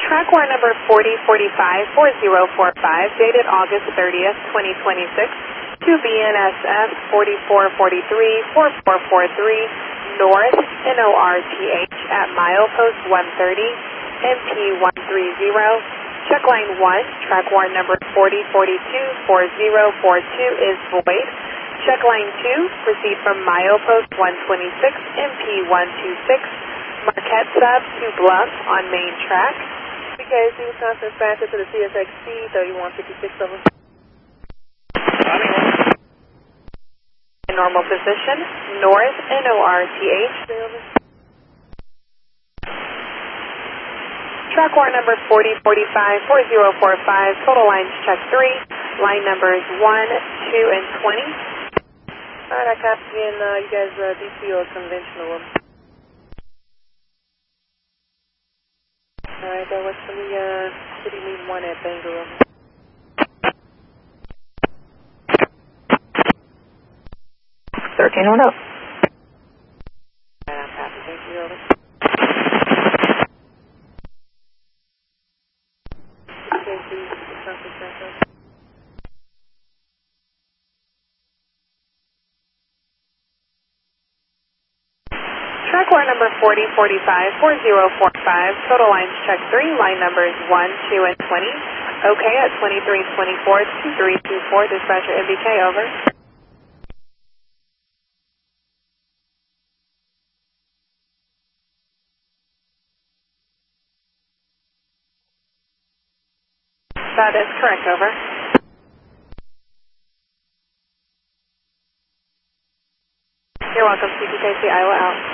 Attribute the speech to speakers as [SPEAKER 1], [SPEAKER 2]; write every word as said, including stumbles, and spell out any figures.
[SPEAKER 1] Track wire number forty forty-five four zero four five, dated August thirtieth, twenty twenty-six, to B N S F forty-four forty-three four four four three, North N O R T H at milepost one thirty, M P one thirty. Check line one, track wire number forty forty-two four zero four two is void. Check line two, proceed from milepost one twenty-six, M P one twenty-six, Marquette sub to Bluff on main track. B K C Wisconsin dispatcher to the C S X C thirty-one fifty-six over. In normal position, North N O R T H. Track wire number forty forty-five four zero four five, total lines check three, line numbers one, two, and twenty. Alright, I copy in, uh, you guys uh, D C or conventional. Alright, that was from the uh, city meet one at Bangor.
[SPEAKER 2] thirteen one up.
[SPEAKER 1] Alright, I copy, thank you, over. Track wire number forty forty-five four zero four five, total lines check three, line numbers one, two, and twenty. Okay at twenty-three twenty-four, two three two four, dispatcher M B K, over. That is correct, over. You're welcome, C P K C Iowa out.